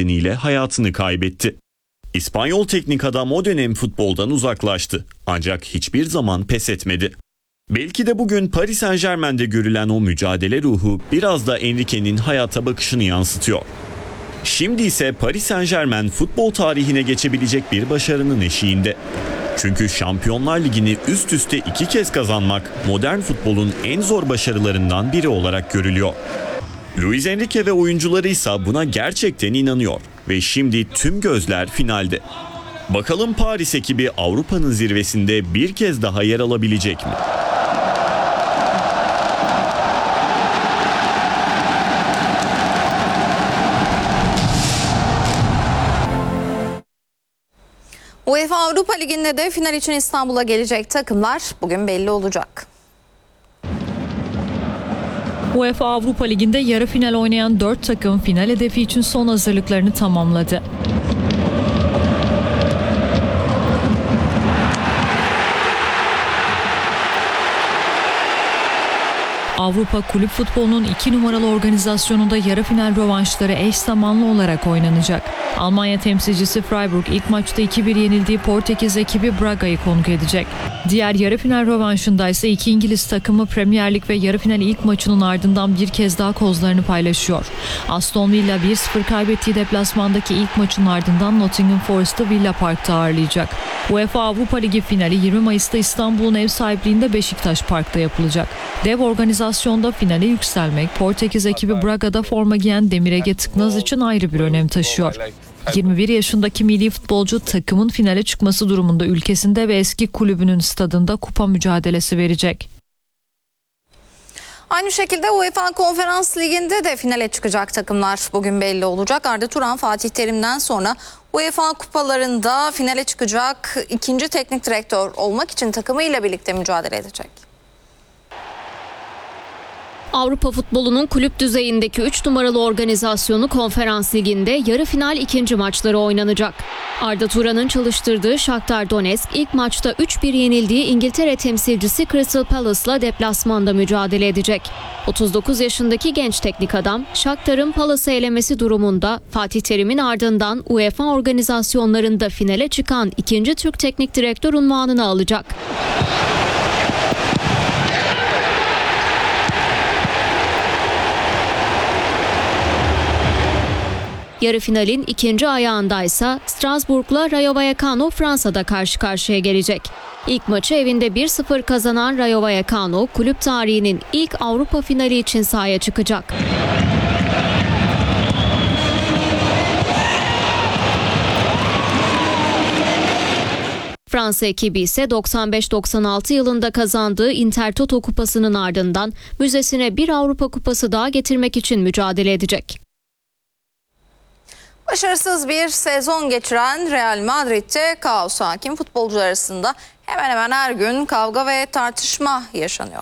nedeniyle hayatını kaybetti. İspanyol teknik adam o dönem futboldan uzaklaştı. Ancak hiçbir zaman pes etmedi. Belki de bugün Paris Saint-Germain'de görülen o mücadele ruhu biraz da Enrique'nin hayata bakışını yansıtıyor. Şimdi ise Paris Saint-Germain futbol tarihine geçebilecek bir başarının eşiğinde. Çünkü Şampiyonlar Ligi'ni üst üste 2 kez kazanmak modern futbolun en zor başarılarından biri olarak görülüyor. Luis Enrique ve oyuncuları ise buna gerçekten inanıyor ve şimdi tüm gözler finalde. Bakalım Paris ekibi Avrupa'nın zirvesinde bir kez daha yer alabilecek mi? UEFA Avrupa Ligi'nde de final için İstanbul'a gelecek takımlar bugün belli olacak. UEFA Avrupa Ligi'nde yarı final oynayan 4 takım final hedefi için son hazırlıklarını tamamladı. Avrupa Kulüp Futbolu'nun 2 numaralı organizasyonunda yarı final rövanşları eş zamanlı olarak oynanacak. Almanya temsilcisi Freiburg ilk maçta 2-1 yenildiği Portekiz ekibi Braga'yı konuk edecek. Diğer yarı final rövanşında ise iki İngiliz takımı Premier Lig ve yarı final ilk maçının ardından bir kez daha kozlarını paylaşıyor. Aston Villa 1-0 kaybettiği deplasmandaki ilk maçın ardından Nottingham Forest'ı Villa Park'ta ağırlayacak. UEFA Avrupa Ligi finali 20 Mayıs'ta İstanbul'un ev sahipliğinde Beşiktaş Park'ta yapılacak. Dev organizasyonda finale yükselmek Portekiz ekibi Braga'da forma giyen Demir Ege Tıknaz için ayrı bir önem taşıyor. 21 yaşındaki milli futbolcu takımın finale çıkması durumunda ülkesinde ve eski kulübünün stadında kupa mücadelesi verecek. Aynı şekilde UEFA Konferans Ligi'nde de finale çıkacak takımlar bugün belli olacak. Arda Turan Fatih Terim'den sonra UEFA kupalarında finale çıkacak ikinci teknik direktör olmak için takımıyla birlikte mücadele edecek. Avrupa futbolunun kulüp düzeyindeki 3 numaralı organizasyonu Konferans Ligi'nde yarı final ikinci maçları oynanacak. Arda Turan'ın çalıştırdığı Shakhtar Donetsk ilk maçta 3-1 yenildiği İngiltere temsilcisi Crystal Palace'la deplasmanda mücadele edecek. 39 yaşındaki genç teknik adam Shakhtar'ın Palace'ı elemesi durumunda Fatih Terim'in ardından UEFA organizasyonlarında finale çıkan ikinci Türk teknik direktör unvanını alacak. Yarı finalin ikinci ayağındaysa Strasbourg'la Rayo Vallecano Fransa'da karşı karşıya gelecek. İlk maçı evinde 1-0 kazanan Rayo Vallecano kulüp tarihinin ilk Avrupa finali için sahaya çıkacak. Fransa ekibi ise 95-96 yılında kazandığı Intertoto Kupası'nın ardından müzesine bir Avrupa Kupası daha getirmek için mücadele edecek. Başarısız bir sezon geçiren Real Madrid'de kaos hakim, futbolcular arasında hemen hemen her gün kavga ve tartışma yaşanıyor.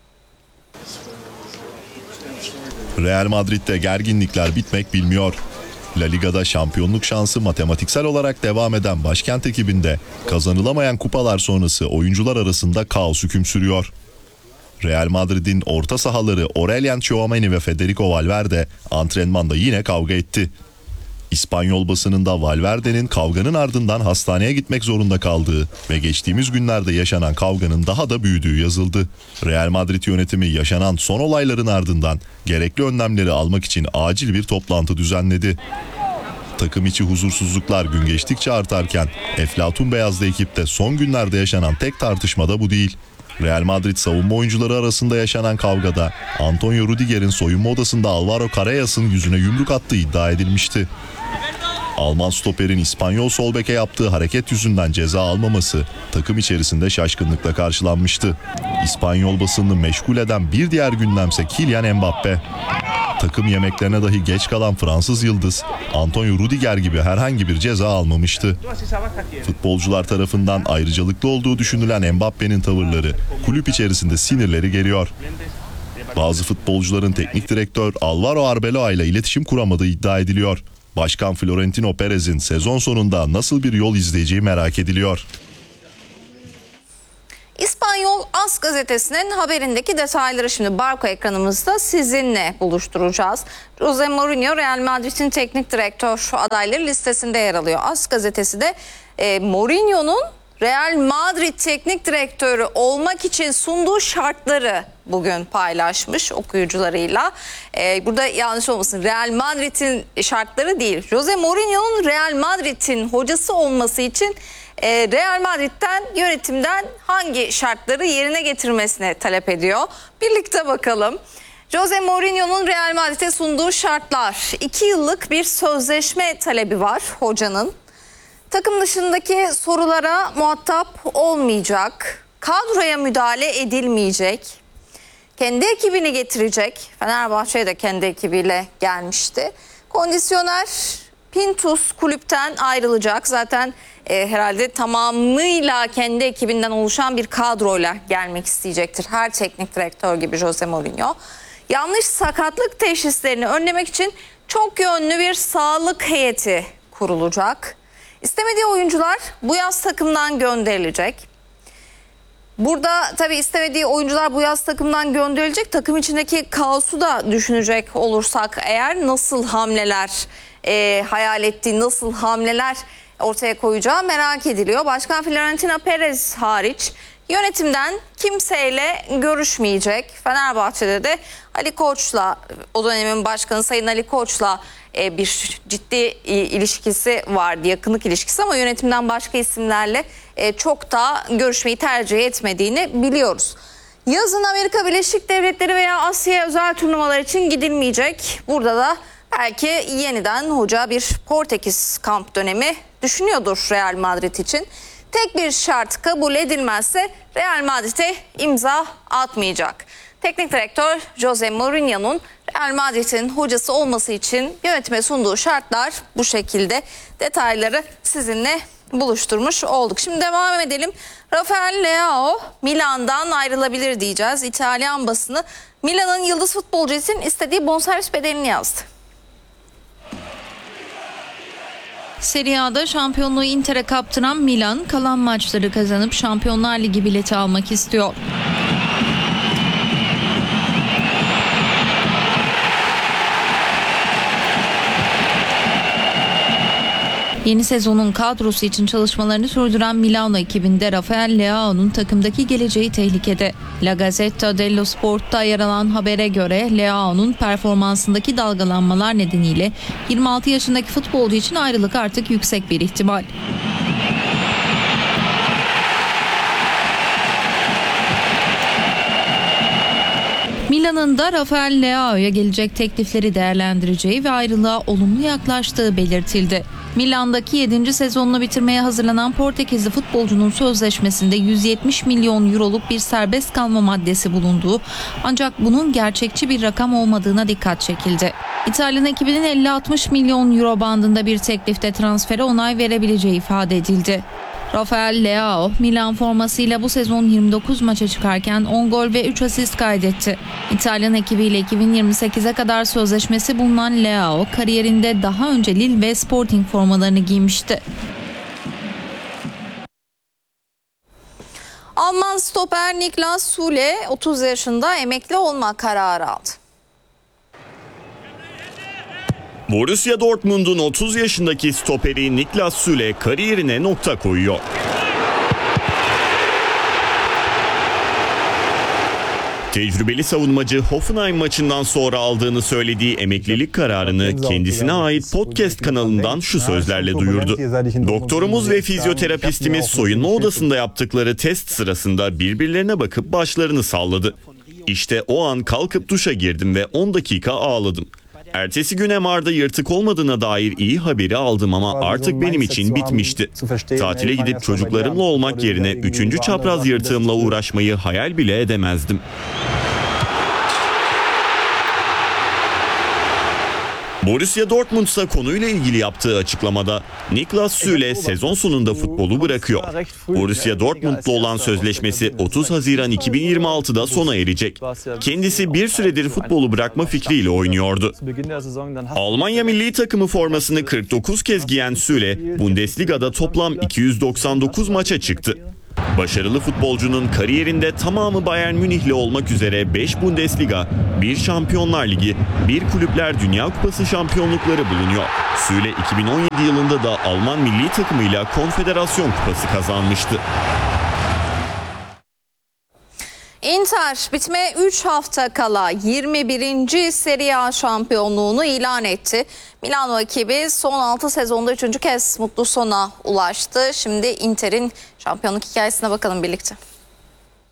Real Madrid'de gerginlikler bitmek bilmiyor. La Liga'da şampiyonluk şansı matematiksel olarak devam eden başkent ekibinde kazanılamayan kupalar sonrası oyuncular arasında kaos hüküm sürüyor. Real Madrid'in orta sahaları Aurelien Tchouaméni ve Federico Valverde antrenmanda yine kavga etti. İspanyol basınında Valverde'nin kavganın ardından hastaneye gitmek zorunda kaldığı ve geçtiğimiz günlerde yaşanan kavganın daha da büyüdüğü yazıldı. Real Madrid yönetimi yaşanan son olayların ardından gerekli önlemleri almak için acil bir toplantı düzenledi. Takım içi huzursuzluklar gün geçtikçe artarken Eflatun Beyazlı ekipte son günlerde yaşanan tek tartışma da bu değil. Real Madrid savunma oyuncuları arasında yaşanan kavgada Antonio Rüdiger'in soyunma odasında Alvaro Carreras'ın yüzüne yumruk attığı iddia edilmişti. Alman stoperin İspanyol sol beke yaptığı hareket yüzünden ceza almaması takım içerisinde şaşkınlıkla karşılanmıştı. İspanyol basınını meşgul eden bir diğer gündemse Kylian Mbappe. Takım yemeklerine dahi geç kalan Fransız yıldız Antonio Rüdiger gibi herhangi bir ceza almamıştı. Futbolcular tarafından ayrıcalıklı olduğu düşünülen Mbappe'nin tavırları kulüp içerisinde sinirleri geriyor. Bazı futbolcuların teknik direktör Alvaro Arbeloa ile iletişim kuramadığı iddia ediliyor. Başkan Florentino Perez'in sezon sonunda nasıl bir yol izleyeceği merak ediliyor. İspanyol AS gazetesinin haberindeki detayları şimdi Barco ekranımızda sizinle buluşturacağız. Jose Mourinho Real Madrid'in teknik direktör adayları listesinde yer alıyor. AS gazetesi de Mourinho'nun Real Madrid teknik direktörü olmak için sunduğu şartları bugün paylaşmış okuyucularıyla. Burada yanlış olmasın, Real Madrid'in şartları değil. Jose Mourinho'nun Real Madrid'in hocası olması için Real Madrid'den, yönetimden hangi şartları yerine getirmesini talep ediyor. Birlikte bakalım. Jose Mourinho'nun Real Madrid'e sunduğu şartlar: 2 yıllık bir sözleşme talebi var hocanın. Takım dışındaki sorulara muhatap olmayacak, kadroya müdahale edilmeyecek, kendi ekibini getirecek. Fenerbahçe'ye de kendi ekibiyle gelmişti. Kondisyoner Pintus kulüpten ayrılacak. Zaten herhalde tamamıyla kendi ekibinden oluşan bir kadroyla gelmek isteyecektir. Her teknik direktör gibi Jose Mourinho. Yanlış sakatlık teşhislerini önlemek için çok yönlü bir sağlık heyeti kurulacak. İstemediği oyuncular bu yaz takımdan gönderilecek. Burada tabii istemediği oyuncular bu yaz takımdan gönderilecek. Takım içindeki kaosu da düşünecek olursak eğer nasıl hamleler hayal ettiği, nasıl hamleler ortaya koyacağı merak ediliyor. Başkan Florentino Perez hariç yönetimden kimseyle görüşmeyecek. Fenerbahçe'de de Ali Koç'la, o dönemin başkanı Sayın Ali Koç'la bir ciddi ilişkisi vardı, yakınlık ilişkisi, ama yönetimden başka isimlerle çok da görüşmeyi tercih etmediğini biliyoruz. Yazın Amerika Birleşik Devletleri veya Asya özel turnuvalar için gidilmeyecek. Burada da belki yeniden hoca bir Portekiz kamp dönemi düşünüyordur Real Madrid için. Tek bir şart kabul edilmezse Real Madrid'e imza atmayacak. Teknik direktör Jose Mourinho'nun Real Madrid'in hocası olması için yönetime sunduğu şartlar bu şekilde. Detayları sizinle buluşturmuş olduk. Şimdi devam edelim. Rafael Leao Milan'dan ayrılabilir diyeceğiz. İtalyan basını Milan'ın yıldız futbolcu için istediği bonservis bedelini yazdı. Serie A'da şampiyonluğu Inter'e kaptıran Milan kalan maçları kazanıp Şampiyonlar Ligi bileti almak istiyor. Yeni sezonun kadrosu için çalışmalarını sürdüren Milano ekibinde Rafael Leao'nun takımdaki geleceği tehlikede. La Gazzetta dello Sport'ta yer alan habere göre Leao'nun performansındaki dalgalanmalar nedeniyle 26 yaşındaki futbolcu için ayrılık artık yüksek bir ihtimal. Milan'ın da Rafael Leao'ya gelecek teklifleri değerlendireceği ve ayrılığa olumlu yaklaştığı belirtildi. Milan'daki 7. sezonunu bitirmeye hazırlanan Portekizli futbolcunun sözleşmesinde 170 milyon euroluk bir serbest kalma maddesi bulunduğu, ancak bunun gerçekçi bir rakam olmadığına dikkat çekildi. İtalyan ekibinin 50-60 milyon euro bandında bir teklifte transfere onay verebileceği ifade edildi. Rafael Leao, Milan formasıyla bu sezon 29 maça çıkarken 10 gol ve 3 asist kaydetti. İtalyan ekibiyle 2028'e kadar sözleşmesi bulunan Leao, kariyerinde daha önce Lille ve Sporting formalarını giymişti. Alman stoper Niklas Süle 30 yaşında emekli olma kararı aldı. Borussia Dortmund'un 30 yaşındaki stoperi Niklas Süle kariyerine nokta koyuyor. Tecrübeli savunmacı Hoffenheim maçından sonra aldığını söylediği emeklilik kararını kendisine ait podcast kanalından şu sözlerle duyurdu. Doktorumuz ve fizyoterapistimiz soyunma odasında yaptıkları test sırasında birbirlerine bakıp başlarını salladı. İşte o an kalkıp duşa girdim ve 10 dakika ağladım. Ertesi gün MR'da yırtık olmadığına dair iyi haberi aldım ama artık benim için bitmişti. Tatile gidip çocuklarımla olmak yerine 3. çapraz yırtığımla uğraşmayı hayal bile edemezdim. Borussia Dortmund ise konuyla ilgili yaptığı açıklamada Niklas Süle sezon sonunda futbolu bırakıyor. Borussia Dortmund'la olan sözleşmesi 30 Haziran 2026'da sona erecek. Kendisi bir süredir futbolu bırakma fikriyle oynuyordu. Almanya milli takımı formasını 49 kez giyen Süle, Bundesliga'da toplam 299 maça çıktı. Başarılı futbolcunun kariyerinde tamamı Bayern Münih'li olmak üzere 5 Bundesliga, 1 Şampiyonlar Ligi, 1 Kulüpler Dünya Kupası şampiyonlukları bulunuyor. Süle 2017 yılında da Alman milli takımıyla Konfederasyon Kupası kazanmıştı. Inter bitmeye 3 hafta kala 21. Serie A şampiyonluğunu ilan etti. Milano ekibi son 6 sezonda 3. kez mutlu sona ulaştı. Şimdi Inter'in şampiyonluk hikayesine bakalım birlikte.